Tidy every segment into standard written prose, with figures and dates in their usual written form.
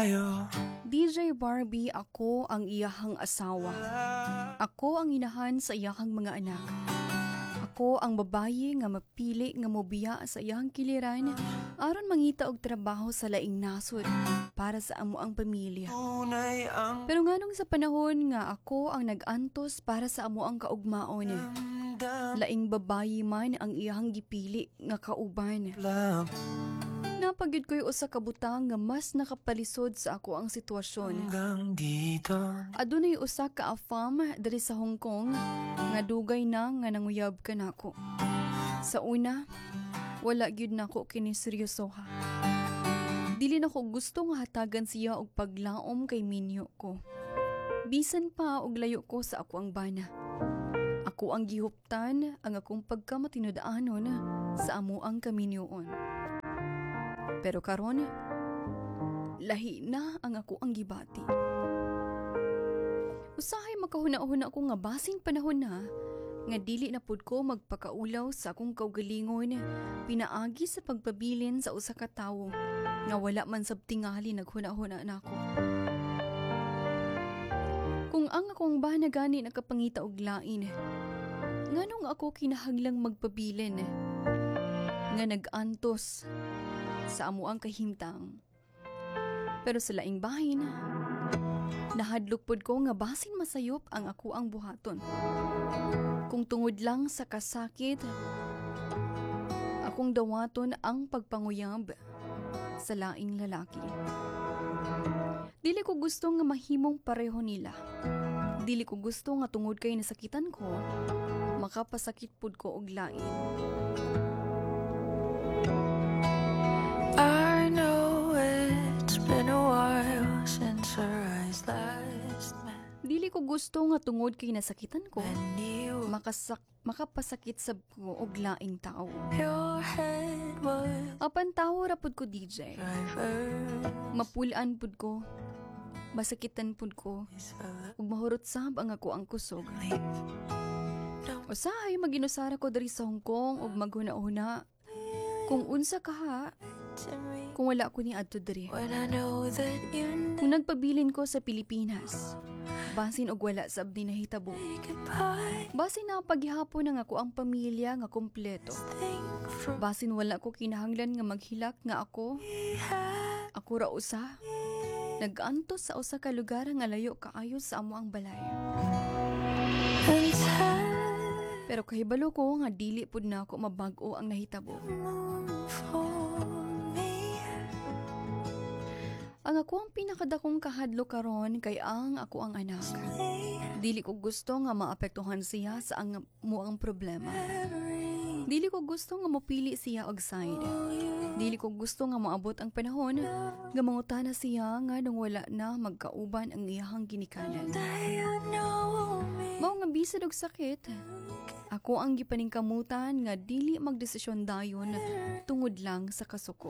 tayo. DJ Barbie, ako ang iyahang asawa. Ako ang inahan sa iyahang mga anak. Ako ang babayi nga mapili nga mobiya sa iyahang kiliran aron mangita og trabaho sa laing nasod para sa amo ang pamilya. Tunay ang Pero nganong sa panahon nga ako ang nag-antos para sa amo ang kaugmaon, laing babayi man ang iyahang gipili nga kauban. love Napagyud ko'y usa ka butang nga mas nakapalisod sa ako ang sitwasyon. hanggang dito. Adunay usa ka afam diri sa Hong Kong nga dugay na nga nanguyab ka nako. Sa una, wala gyud nako kini seryosoha. Dili na ko gusto nga hatagan siya og paglaom kay minyo ko. Bisan pa og layo ko sa ako ang bana. Ako ang gihuptan ang akong pagkamatinud-anon sa amo ang kaminyoon. Pero karon, lahi na ang ako ang gibati. Usahay makahuna-huna ko nga basin panahon na nga dili na pud ko magpakaulaw sa akong kaugalingon pinaagi sa pagpabilin sa usa ka tawo nga wala man sab tingali naghuna-huna nako. Kung ang akong bana gani nakapangita og lain, nganong ako kinahanglang magpabilin nga nag-antos sa amo ang kahimtang. Pero sa laing bahin, nahadlok pod ko nga basin masayop ang ako ang buhaton. Kung tungod lang sa kasakit, akong dawaton ang pagpanguyab sa laing lalaki. Dili ko gusto nga mahimong pareho nila. Dili ko gusto nga tungod kay nasakitan ko, makapasakit pod ko og lain. I know it's been a while since our eyes last met. Dili ko gusto nga tungod kay nasakitan ko, And you, makapasakit sab ko og laing tao. your head was Apan tao ra pud ko DJ. driver. Mapulaan pud ko. Masakitan pud ko. Ug mahurot sab ang ako ang kusog. Usahay maginusara ko diri sa Hong Kong ug maghuna-huna. Kung unsa ka ha, kung wala ko ni adto diri. When I know that you Kung nagpabilin ko sa Pilipinas, basin og wala sab ni nahitabo. say goodbye, Basin na paghihapon ang ako ang pamilya nga kompleto. think from Basin wala ko kinahanglan nga maghilak nga ako ra usa. Nag-antos sa usa ka lugar nga layo kaayo sa amo ang balay. and time Pero kahibalo ko nga dili pud na ako mabag-o ang nahitabo. for me. Ang ako ang pinakadakong kahadlo karon kay ang ako ang anak. Dili ko gusto nga maapektuhan siya sa ang muang problema. Dili ko gusto nga mapili siya og side. Dili ko gusto nga maabot ang panahon nga mangutana siya nga nung wala na magkauban ang iyahang ginikanan. Mao nga bisad og sakit, ako ang gipaningkamutan nga dili magdesisyon dayon tungod lang sa kasuko.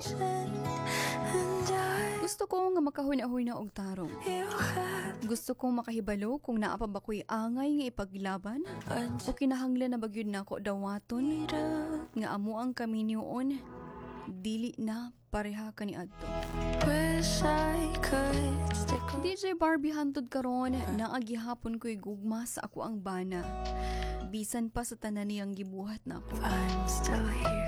Gusto ko nga makahuna-huna og tarong. Gusto kong makahibalo kung naa pa ba ko'y angay nga ipaglaban o kinahanglan na bagyod na ako dawaton nga amo ang kaminyoon dili na pareha kaniadto. Wish I could stick DJ Barbie hantod karon na agihapon ko'y gugma sa ako ang bana. Bisan pa sa tanan niyang gibuhat na ako. I'm still here.